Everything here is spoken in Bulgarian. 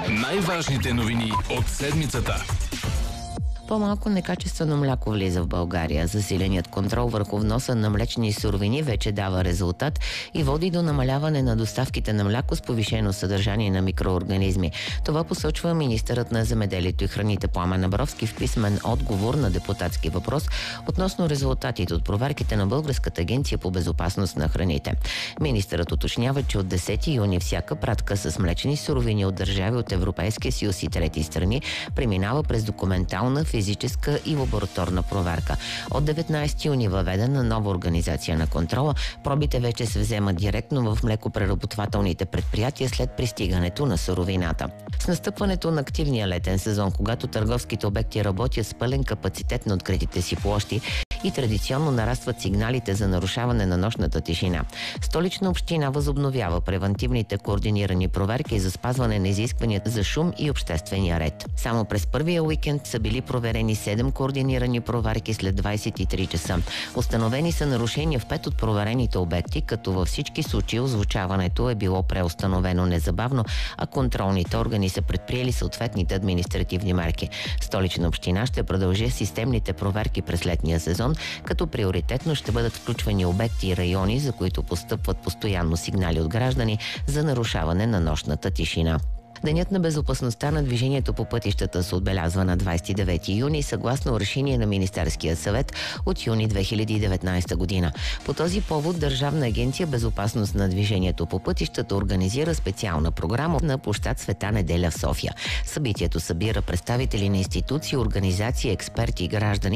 Най-важните новини от седмицата. По-малко некачествено мляко влиза в България. Засиленият контрол върху вноса на млечни суровини вече дава резултат и води до намаляване на доставките на мляко с повишено съдържание на микроорганизми. Това посочва министърът на земеделието и храните Пламен Абровски в писмен отговор на депутатски въпрос относно резултатите от проверките на Българската агенция по безопасност на храните. Министърът уточнява, че от 10 юни всяка пратка с млечни суровини от държави от Европейския съюз и трети страни преминава през документална, физическа и лабораторна проверка. От 19 юни въведена нова организация на контрола. Пробите вече се вземат директно в млекопреработвателните предприятия след пристигането на суровината. С настъпването на активния летен сезон, когато търговските обекти работят с пълен капацитет на откритите си площи и традиционно нарастват сигналите за нарушаване на нощната тишина, Столична община възобновява превантивните координирани проверки за спазване на изискванията за шум и обществения ред. Само през първия уикенд са били проверени 7 координирани проверки след 23 часа. Установени са нарушения в 5 от проверените обекти, като във всички случаи озвучаването е било преустановено незабавно, а контролните органи са предприели съответните административни мерки. Столична община ще продължи системните проверки през летния сезон, като приоритетно ще бъдат включвани обекти и райони, за които постъпват постоянно сигнали от граждани за нарушаване на нощната тишина. Денят на безопасността на движението по пътищата се отбелязва на 29 юни, съгласно решение на Министерския съвет от юни 2019 година. По този повод Държавна агенция безопасност на движението по пътищата организира специална програма на площад Света неделя в София. Събитието събира представители на институции, организации, експерти и граждани,